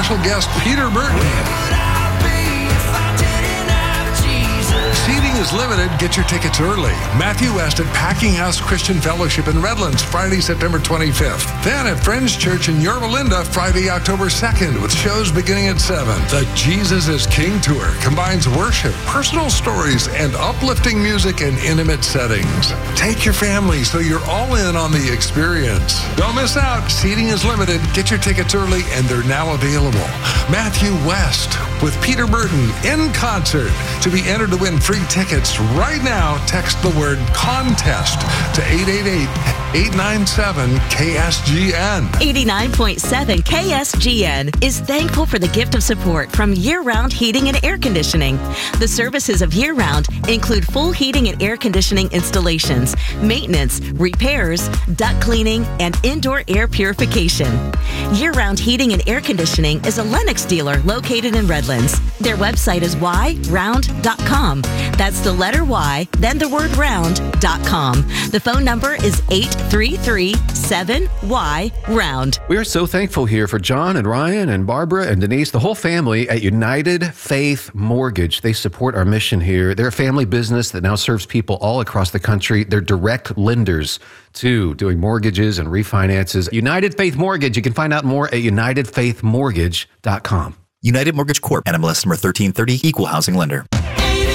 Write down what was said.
special guest Peter Burton. Seating is limited. Get your tickets early. Matthew West at Packing House Christian Fellowship in Redlands, Friday, September 25th. Then at Friends Church in Yorba Linda, Friday, October 2nd, with shows beginning at 7. The Jesus is King Tour combines worship, personal stories, and uplifting music in intimate settings. Take your family so you're all in on the experience. Don't miss out. Seating is limited. Get your tickets early, and they're now available. Matthew West with Peter Burton in concert. To be entered to win free tickets right now, text the word contest to 888-897-KSGN. 89.7 KSGN is thankful for the gift of support from Year Round Heating and Air Conditioning. The services of Year Round include full heating and air conditioning installations, maintenance, repairs, duct cleaning, and indoor air purification. Year Round Heating and Air Conditioning is a Lennox dealer located in Redlands. Their website is yround.com. That's the letter Y, then the word round.com. The phone number is 833-7Y-ROUND. We are so thankful here for John and Ryan and Barbara and Denise, the whole family at United Faith Mortgage. They support our mission here. They're a family business that now serves people all across the country. They're direct lenders too, doing mortgages and refinances. United Faith Mortgage. You can find out more at unitedfaithmortgage.com. United Mortgage Corp. NMLS number 1330, Equal Housing Lender.